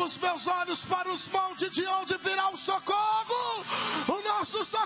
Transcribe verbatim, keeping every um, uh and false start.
os meus olhos para os montes, de onde virá o socorro. O nosso